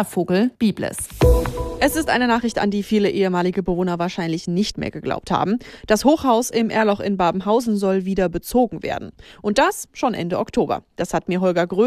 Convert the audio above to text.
Anna Vogel-Biblis. Es ist eine Nachricht, an die viele ehemalige Bewohner wahrscheinlich nicht mehr geglaubt haben. Das Hochhaus im Erloch in Babenhausen soll wieder bezogen werden. Und das schon Ende Oktober. Das hat mir Holger Gröhl